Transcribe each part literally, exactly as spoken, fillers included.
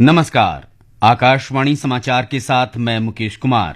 नमस्कार, आकाशवाणी समाचार के साथ मैं मुकेश कुमार।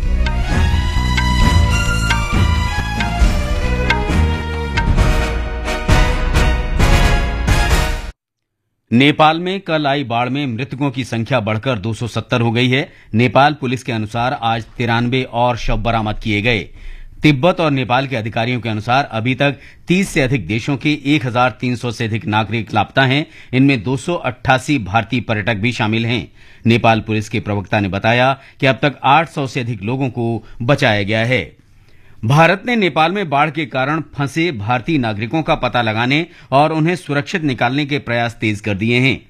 नेपाल में कल आई बाढ़ में मृतकों की संख्या बढ़कर दो सौ सत्तर हो गई है। नेपाल पुलिस के अनुसार आज तिरानवे और शव बरामद किए गए। तिब्बत और नेपाल के अधिकारियों के अनुसार अभी तक तीस से अधिक देशों के एक हजार तीन सौ से अधिक नागरिक लापता हैं। इनमें दो सौ अट्ठासी भारतीय पर्यटक भी शामिल हैं। नेपाल पुलिस के प्रवक्ता ने बताया कि अब तक आठ सौ से अधिक लोगों को बचाया गया है। भारत ने नेपाल में बाढ़ के कारण फंसे भारतीय नागरिकों का पता लगाने और उन्हें सुरक्षित निकालने के प्रयास तेज कर दिए हैं।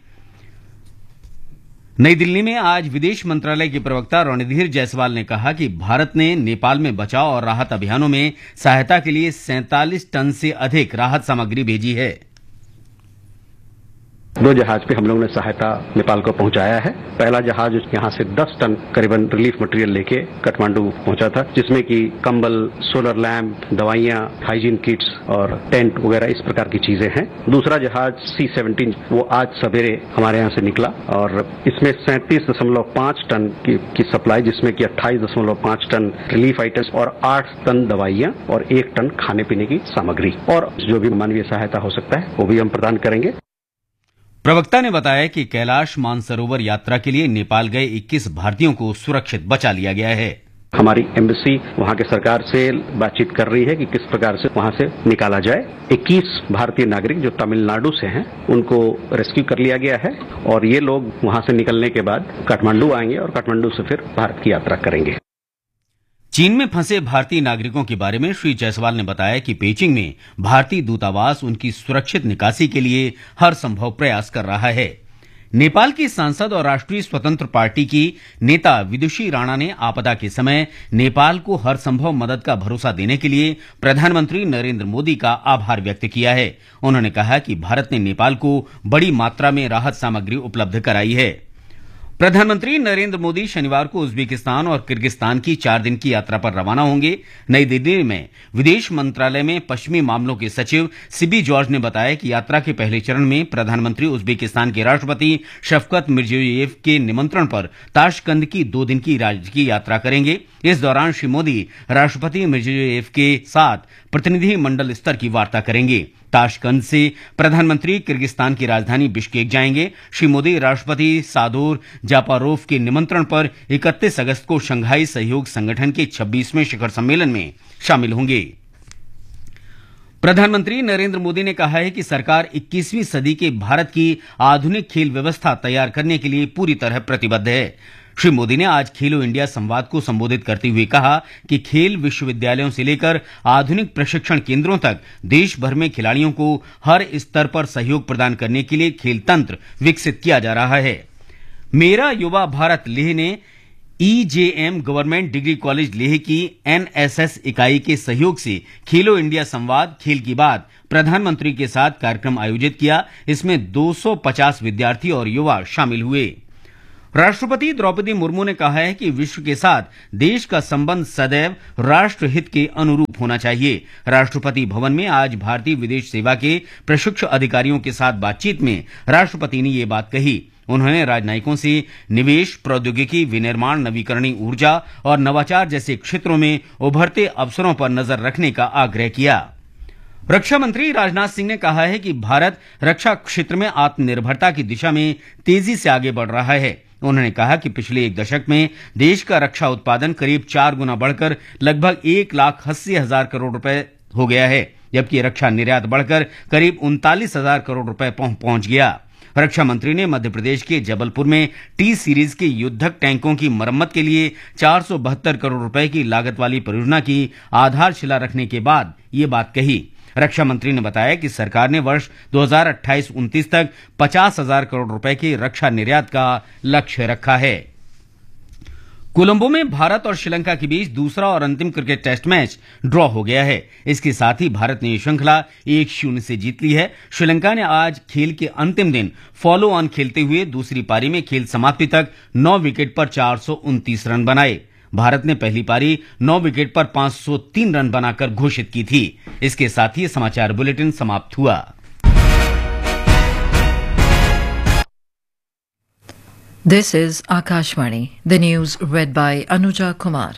नई दिल्ली में आज विदेश मंत्रालय के प्रवक्ता रणधीर जायसवाल ने कहा कि भारत ने नेपाल में बचाव और राहत अभियानों में सहायता के लिए सैंतालीस टन से अधिक राहत सामग्री भेजी है। दो जहाज पे हम लोगों ने सहायता नेपाल को पहुंचाया है। पहला जहाज यहां से दस टन करीबन रिलीफ मटेरियल लेके काठमांडू पहुंचा था, जिसमें कि कंबल, सोलर लैंप, दवाइयां, हाइजीन किट्स और टेंट वगैरह इस प्रकार की चीजें हैं। दूसरा जहाज सी सेवनटीन वो आज सवेरे हमारे यहां से निकला और इसमें सैंतीस दशमलव पांच टन की, की सप्लाई, जिसमें कि अट्ठाईस दशमलव पांच टन रिलीफ आइटम्स और आठ टन दवाइयां और एक टन खाने पीने की सामग्री और जो भी मानवीय सहायता हो सकता है वो भी हम प्रदान करेंगे। प्रवक्ता ने बताया कि कैलाश मानसरोवर यात्रा के लिए नेपाल गए इक्कीस भारतीयों को सुरक्षित बचा लिया गया है। हमारी एम्बेसी वहां के सरकार से बातचीत कर रही है कि किस प्रकार से वहां से निकाला जाए। इक्कीस भारतीय नागरिक जो तमिलनाडु से हैं उनको रेस्क्यू कर लिया गया है और ये लोग वहां से निकलने के बाद काठमांडू आएंगे और काठमांडू से फिर भारत की यात्रा करेंगे। चीन में फंसे भारतीय नागरिकों के बारे में श्री जायसवाल ने बताया कि पेचिंग में भारतीय दूतावास उनकी सुरक्षित निकासी के लिए हर संभव प्रयास कर रहा है। नेपाल की सांसद और राष्ट्रीय स्वतंत्र पार्टी की नेता विदुषी राणा ने आपदा के समय नेपाल को हर संभव मदद का भरोसा देने के लिए प्रधानमंत्री नरेंद्र मोदी का आभार व्यक्त किया है। उन्होंने कहा कि भारत ने नेपाल को बड़ी मात्रा में राहत सामग्री उपलब्ध कराई है। प्रधानमंत्री नरेंद्र मोदी शनिवार को उज्बेकिस्तान और किर्गिस्तान की चार दिन की यात्रा पर रवाना होंगे। नई दिल्ली में विदेश मंत्रालय में पश्चिमी मामलों के सचिव सिबी जॉर्ज ने बताया कि यात्रा के पहले चरण में प्रधानमंत्री उज्बेकिस्तान के राष्ट्रपति शफकत मिर्जियोयेव के निमंत्रण पर ताशकंद की दो दिन की राजकीय यात्रा करेंगे। इस दौरान श्री मोदी राष्ट्रपति मिर्जियोयेव के साथ प्रतिनिधि मंडल स्तर की वार्ता करेंगे। ताशकंद से प्रधानमंत्री किर्गिस्तान की राजधानी बिश्केक जाएंगे। श्री मोदी राष्ट्रपति सादोर जापारोव के निमंत्रण पर इकतीस अगस्त को शंघाई सहयोग संगठन के छब्बीसवें शिखर सम्मेलन में शामिल होंगे। प्रधानमंत्री नरेंद्र मोदी ने कहा है कि सरकार इक्कीसवीं सदी के भारत की आधुनिक खेल व्यवस्था तैयार करने के लिए पूरी तरह प्रतिबद्ध है। श्री मोदी ने आज खेलो इंडिया संवाद को संबोधित करते हुए कहा कि खेल विश्वविद्यालयों से लेकर आधुनिक प्रशिक्षण केंद्रों तक देश भर में खिलाड़ियों को हर स्तर पर सहयोग प्रदान करने के लिए खेल तंत्र विकसित किया जा रहा है। मेरा युवा भारत लेह ने ईजेएम गवर्नमेंट डिग्री कॉलेज लेह की एनएसएस इकाई के सहयोग से खेलो इंडिया संवाद खेल की बात प्रधानमंत्री के साथ कार्यक्रम आयोजित किया। इसमें दो सौ पचास विद्यार्थी और युवा शामिल हुए। राष्ट्रपति द्रौपदी मुर्मू ने कहा है कि विश्व के साथ देश का संबंध सदैव राष्ट्रहित के अनुरूप होना चाहिए। राष्ट्रपति भवन में आज भारतीय विदेश सेवा के प्रशिक्षु अधिकारियों के साथ बातचीत में राष्ट्रपति ने ये बात कही। उन्होंने राजनयिकों से निवेश, प्रौद्योगिकी, विनिर्माण, नवीकरणीय ऊर्जा और नवाचार जैसे क्षेत्रों में उभरते अवसरों पर नजर रखने का आग्रह किया। रक्षा मंत्री राजनाथ सिंह ने कहा है कि भारत रक्षा क्षेत्र में आत्मनिर्भरता की दिशा में तेजी से आगे बढ़ रहा है। उन्होंने कहा कि पिछले एक दशक में देश का रक्षा उत्पादन करीब चार गुना बढ़कर लगभग एक लाख अस्सी हजार करोड़ रुपए हो गया है, जबकि रक्षा निर्यात बढ़कर करीब उनतालीस हजार करोड़ रुपए पहुंच गया। रक्षा मंत्री ने मध्य प्रदेश के जबलपुर में टी सीरीज के युद्धक टैंकों की मरम्मत के लिए चार सौ बहत्तर करोड़ रुपए की लागत वाली परियोजना की आधारशिला रखने के बाद ये बात कही। रक्षा मंत्री ने बताया कि सरकार ने वर्ष दो हज़ार अट्ठाईस उनतीस तक पचास हजार करोड़ रुपए के रक्षा निर्यात का लक्ष्य रखा है। कोलंबो में भारत और श्रीलंका के बीच दूसरा और अंतिम क्रिकेट टेस्ट मैच ड्रॉ हो गया है। इसके साथ ही भारत ने यह श्रृंखला एक शून्य से जीत ली है। श्रीलंका ने आज खेल के अंतिम दिन फॉलो ऑन खेलते हुए दूसरी पारी में खेल समाप्ति तक नौ विकेट पर चार सौ उनतीस रन बनाए। भारत ने पहली पारी नौ विकेट पर पांच सौ तीन रन बनाकर घोषित की थी। इसके साथ ही समाचार बुलेटिन समाप्त हुआ। This is Akashvani, the news read by Anuja Kumar.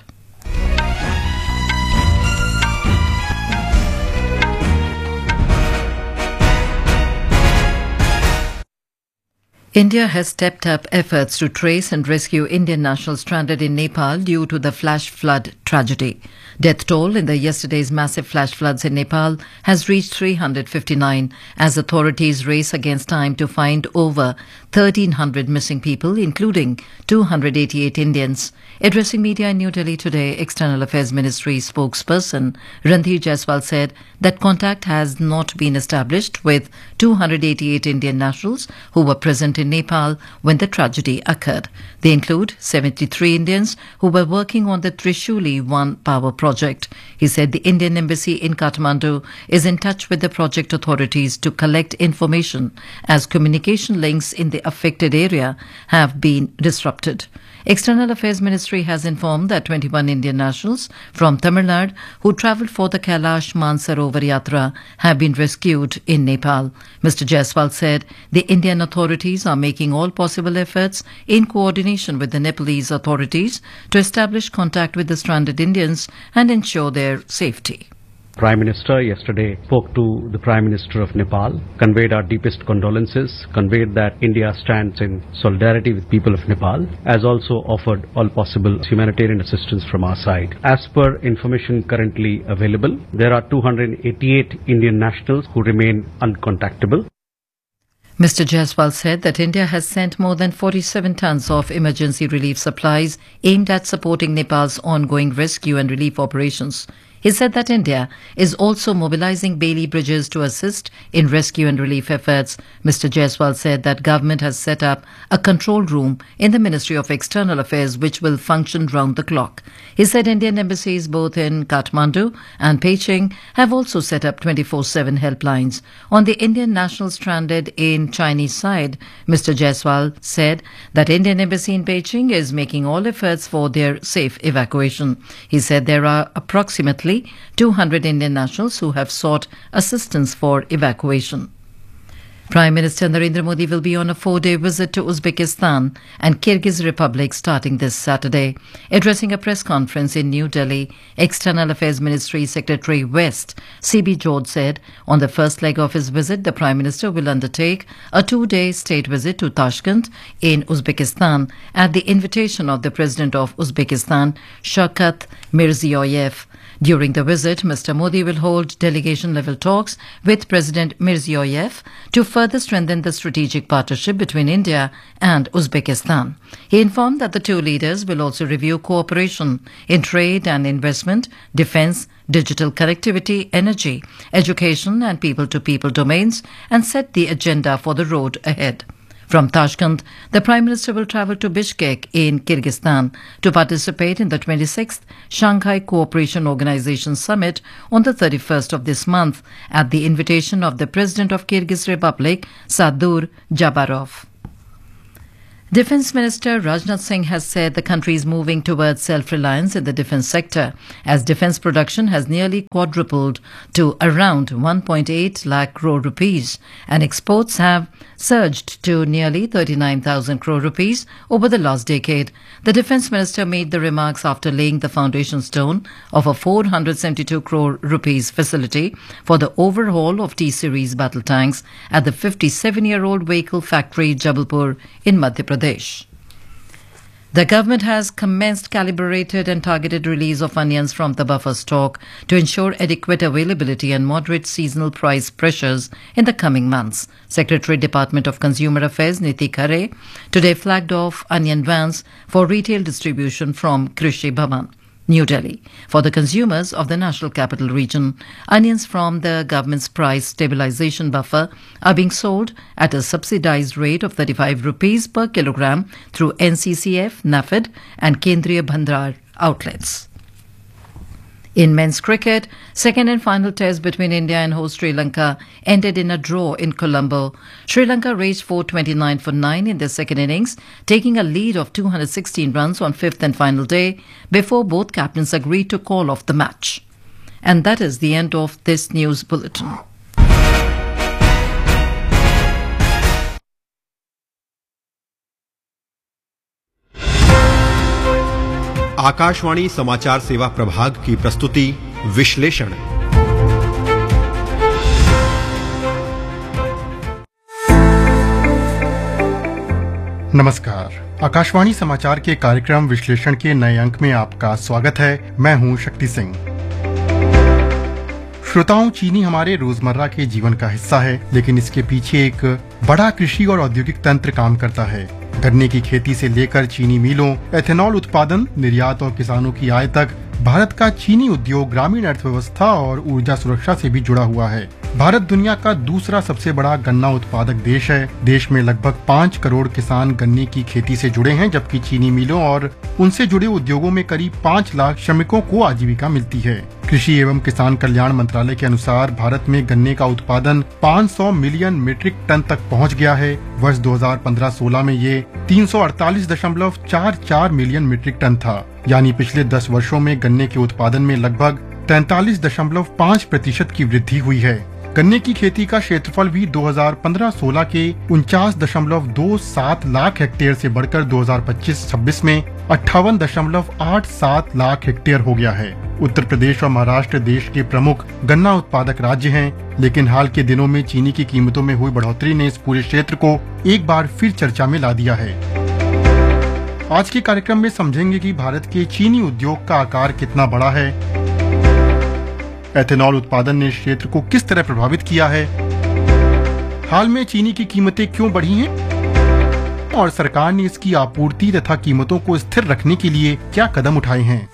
India has stepped up efforts to trace and rescue Indian nationals stranded in Nepal due to the flash flood tragedy. Death toll in the yesterday's massive flash floods in Nepal has reached three hundred fifty-nine as authorities race against time to find over thirteen hundred missing people, including two hundred eighty-eight Indians. Addressing media in New Delhi today, External Affairs Ministry spokesperson Randhir Jaiswal said that contact has not been established with two hundred eighty-eight Indian nationals who were present in Nepal when the tragedy occurred. They include seventy-three Indians who were working on the Trishuli one power project. He said the Indian embassy in Kathmandu is in touch with the project authorities to collect information as communication links in the affected area have been disrupted. External Affairs Ministry has informed that twenty-one Indian nationals from Tamil Nadu who travelled for the Kailash Mansarovar Yatra have been rescued in Nepal. Mister Jaiswal said the Indian authorities are making all possible efforts in coordination with the Nepalese authorities to establish contact with the stranded Indians and ensure their safety. Prime Minister yesterday spoke to the Prime Minister of Nepal, conveyed our deepest condolences, conveyed that India stands in solidarity with people of Nepal, as also offered all possible humanitarian assistance from our side. As per information currently available, there are two hundred eighty-eight Indian nationals who remain uncontactable. Mister Jaiswal said that India has sent more than forty-seven tons of emergency relief supplies aimed at supporting Nepal's ongoing rescue and relief operations. He said that India is also mobilizing Bailey bridges to assist in rescue and relief efforts. Mister Jaiswal said that government has set up a control room in the Ministry of External Affairs which will function round the clock. He said Indian embassies both in Kathmandu and Beijing have also set up twenty-four seven helplines. On the Indian nationals stranded in Chinese side, Mister Jaiswal said that Indian embassy in Beijing is making all efforts for their safe evacuation. He said there are approximately two hundred Indian nationals who have sought assistance for evacuation. Prime Minister Narendra Modi will be on a four-day visit to Uzbekistan and Kyrgyz Republic starting this Saturday. Addressing a press conference in New Delhi, External Affairs Ministry Secretary West C B George said on the first leg of his visit, the Prime Minister will undertake a two-day state visit to Tashkent in Uzbekistan at the invitation of the President of Uzbekistan, Shavkat Mirziyoyev. During the visit, Mister Modi will hold delegation-level talks with President Mirziyoyev to further strengthen the strategic partnership between India and Uzbekistan. He informed that the two leaders will also review cooperation in trade and investment, defence, digital connectivity, energy, education and people-to-people domains and set the agenda for the road ahead. From Tashkent, the Prime Minister will travel to Bishkek in Kyrgyzstan to participate in the twenty-sixth Shanghai Cooperation Organization Summit on the thirty-first of this month at the invitation of the President of Kyrgyz Republic, Sadur Jabarov. Defence Minister Rajnath Singh has said the country is moving towards self-reliance in the defence sector as defence production has nearly quadrupled to around one point eight lakh crore rupees and exports have surged to nearly thirty-nine thousand crore rupees over the last decade. The Defence Minister made the remarks after laying the foundation stone of a four hundred seventy-two crore rupees facility for the overhaul of T-Series battle tanks at the fifty-seven-year-old vehicle factory Jabalpur in Madhya Pradesh. The government has commenced calibrated and targeted release of onions from the buffer stock to ensure adequate availability and moderate seasonal price pressures in the coming months. Secretary Department of Consumer Affairs Niti Khare today flagged off onion vans for retail distribution from Krishi Bhavan, New Delhi. For the consumers of the National Capital Region, onions from the government's price stabilization buffer are being sold at a subsidized rate of thirty-five rupees per kilogram through N C C F, NAFED and Kendriya Bhandar outlets. In men's cricket, second and final test between India and host Sri Lanka ended in a draw in Colombo. Sri Lanka raced four twenty-nine for nine in their second innings, taking a lead of two hundred sixteen runs on fifth and final day before both captains agreed to call off the match. And that is the end of this news bulletin. Akashvani समाचार सेवा प्रभाग की प्रस्तुति विश्लेषण। नमस्कार, आकाशवाणी समाचार के कार्यक्रम विश्लेषण के नए अंक में आपका स्वागत है। मैं हूं शक्ति सिंह। श्रोताओं, चीनी हमारे रोजमर्रा के जीवन का हिस्सा है, लेकिन इसके पीछे एक बड़ा कृषि और औद्योगिक तंत्र काम करता है। गन्ने की खेती से लेकर चीनी मिलों, एथेनॉल उत्पादन, निर्यात और किसानों की आय तक भारत का चीनी उद्योग ग्रामीण अर्थव्यवस्था और ऊर्जा सुरक्षा से भी जुड़ा हुआ है। भारत दुनिया का दूसरा सबसे बड़ा गन्ना उत्पादक देश है। देश में लगभग पाँच करोड़ किसान गन्ने की खेती से जुड़े हैं, जबकि चीनी मिलों और उनसे जुड़े उद्योगों में करीब पाँच लाख श्रमिकों को आजीविका मिलती है। कृषि एवं किसान कल्याण मंत्रालय के अनुसार भारत में गन्ने का उत्पादन पाँच सौ मिलियन मीट्रिक टन तक पहुंच गया है। वर्ष दो हज़ार पंद्रह सोलह में ये तीन सौ अड़तालीस दशमलव चार चार मिलियन मीट्रिक टन था, यानी पिछले दस वर्षों में गन्ने के उत्पादन में लगभग तैंतालीस दशमलव पाँच प्रतिशत की वृद्धि हुई है। गन्ने की खेती का क्षेत्रफल भी दो हज़ार पंद्रह सोलह के उनचास दशमलव दो सात लाख हेक्टेयर से बढ़कर दो हज़ार पच्चीस छब्बीस में अट्ठावन दशमलव आठ सात लाख हेक्टेयर हो गया है। उत्तर प्रदेश और महाराष्ट्र देश के प्रमुख गन्ना उत्पादक राज्य हैं, लेकिन हाल के दिनों में चीनी की कीमतों में हुई बढ़ोतरी ने इस पूरे क्षेत्र को एक बार फिर चर्चा में ला दिया है। आज के कार्यक्रम में समझेंगे कि भारत के चीनी उद्योग का आकार कितना बड़ा है, एथेनॉल उत्पादन ने इस क्षेत्र को किस तरह प्रभावित किया है, हाल में चीनी की कीमतें क्यों बढ़ी हैं और सरकार ने इसकी आपूर्ति तथा कीमतों को स्थिर रखने के लिए क्या कदम उठाए हैं।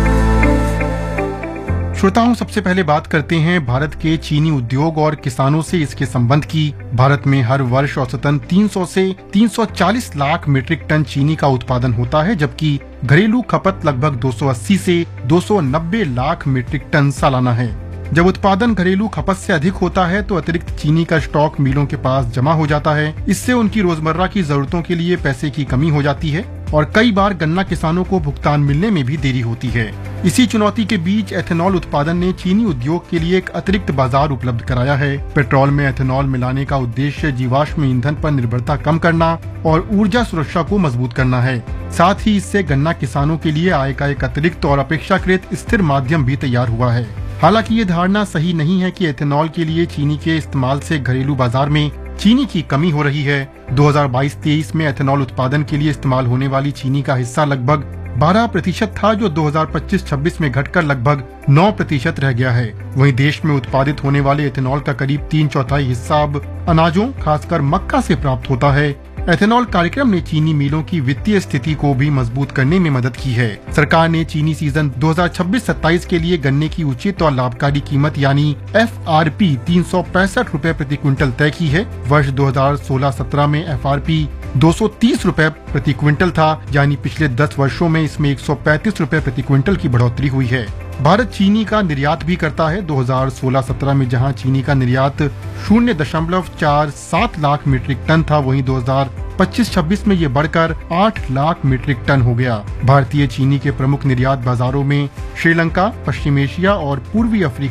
श्रोताओं, सबसे पहले बात करते हैं भारत के चीनी उद्योग और किसानों से इसके संबंध की। भारत में हर वर्ष औसतन तीन सौ से तीन सौ चालीस लाख मीट्रिक टन चीनी का उत्पादन होता है, जबकि घरेलू खपत लगभग दो सौ अस्सी से दो सौ नब्बे लाख मीट्रिक टन सालाना है। जब उत्पादन घरेलू खपत से अधिक होता है तो अतिरिक्त चीनी का स्टॉक मिलों के पास जमा हो जाता है। इससे उनकी रोजमर्रा की जरूरतों के लिए पैसे की कमी हो जाती है और कई बार गन्ना किसानों को भुगतान मिलने में भी देरी होती है। इसी चुनौती के बीच एथेनॉल उत्पादन ने चीनी उद्योग के लिए एक अतिरिक्त बाजार उपलब्ध कराया है। पेट्रोल में एथेनॉल मिलाने का उद्देश्य जीवाश्म ईंधन पर निर्भरता कम करना और ऊर्जा सुरक्षा को मजबूत करना है। साथ ही इससे गन्ना किसानों के लिए आय का एक अतिरिक्त और अपेक्षाकृत स्थिर माध्यम भी तैयार हुआ है। हालांकि ये धारणा सही नहीं है कि एथेनॉल के लिए चीनी के इस्तेमाल से घरेलू बाजार में चीनी की कमी हो रही है। दो हज़ार बाईस तेईस में एथेनॉल उत्पादन के लिए इस्तेमाल होने वाली चीनी का हिस्सा लगभग बारह प्रतिशत था, जो दो हज़ार पच्चीस छब्बीस में घटकर लगभग नौ प्रतिशत रह गया है। वहीं देश में उत्पादित होने वाले एथेनॉल का करीब तीन चौथाई हिस्सा अब अनाजों, खासकर मक्का से प्राप्त होता है। एथेनॉल कार्यक्रम ने चीनी मिलों की वित्तीय स्थिति को भी मजबूत करने में मदद की है। सरकार ने चीनी सीजन दो हज़ार छब्बीस सत्ताईस के लिए गन्ने की उचित और लाभकारी कीमत यानी एफ आर पी तीन सौ पैंसठ रूपए प्रति क्विंटल तय की है। वर्ष दो हज़ार सोलह सत्रह में एफ आर पी दो सौ तीस रूपए प्रति क्विंटल था, यानी पिछले दस वर्षों में इसमें एक सौ पैंतीस रूपए प्रति क्विंटल की बढ़ोतरी हुई है। भारत चीनी का निर्यात भी करता है। दो हज़ार सोलह सत्रह में जहां चीनी का निर्यात शून्य दशमलव चार सात लाख मीट्रिक टन था, वहीं दो हज़ार पच्चीस छब्बीस में ये बढ़कर आठ लाख मीट्रिक टन हो गया। भारतीय चीनी के प्रमुख निर्यात बाजारों में श्रीलंका, पश्चिम एशिया और पूर्वी अफ्रीका